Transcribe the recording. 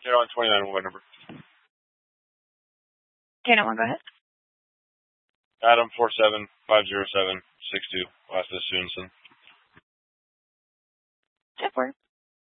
On 29, what number? Okay, no one, go ahead. Adam 4750762, last is Sunison. 10-4.